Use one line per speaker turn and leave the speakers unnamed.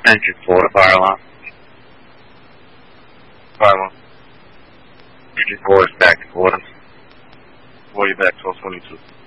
Engine 4 to fire alarm.
Fire alarm.
Engine 4 is back to quarters.
4, you're back, 1222.